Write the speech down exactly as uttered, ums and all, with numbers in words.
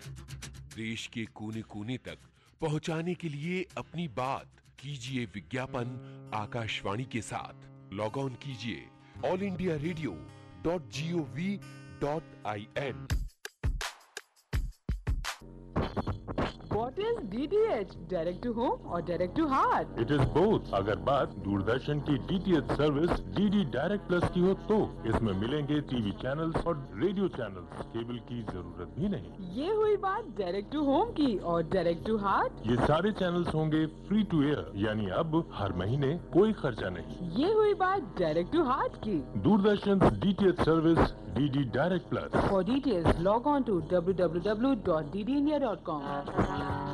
देश के कोने कोने तक पहुंचाने के लिए अपनी बात कीजिए विज्ञापन आकाशवाणी के साथ। लॉग ऑन कीजिए all India radio dot G O V dot I N. What is D T H? Direct to home or direct to heart? It is both। अगर बात दूरदर्शन की D T H service D D direct plus की हो तो इसमें मिलेंगे TV channels और radio channels. Cable की जरूरत भी नहीं। ये हुई बात डायरेक्ट टू होम की। और डायरेक्ट टू हार्ट? ये सारे चैनल्स होंगे फ्री टू एयर, यानी अब हर महीने कोई खर्चा नहीं। ये हुई बात डायरेक्ट टू हार्ट की। Doordarshan D T H service D D direct plus. For details, log on to w w w dot d d india dot com.